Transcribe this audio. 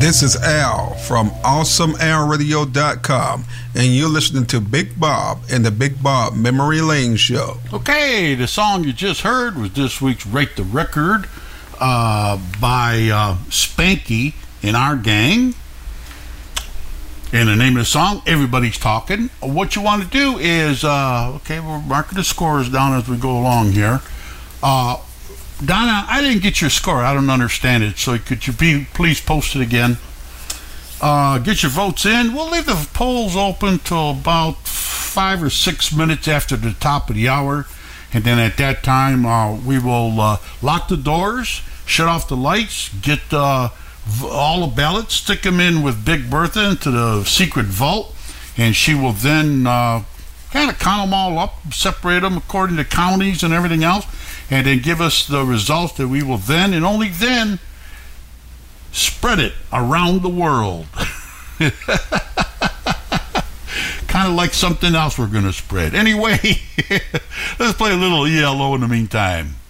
This is Al from AwesomeAlRadio.com, and you're listening to Big Bob and the Big Bob Memory Lane Show. Okay, the song you just heard was this week's Rate the Record by Spanky and Our Gang. And the name of the song, Everybody's Talking. What you want to do is, we're marking the scores down as we go along here. Donna, I didn't get your score. I don't understand it. So could you please post it again? Get your votes in. We'll leave the polls open till about 5 or 6 minutes after the top of the hour. And then at that time, we will lock the doors, shut off the lights, get all the ballots, stick them in with Big Bertha into the secret vault. And she will then kind of count them all up, separate them according to counties and everything else. And then give us the results that we will then, and only then, spread it around the world. Kind of like something else we're going to spread. Anyway, let's play a little ELO in the meantime.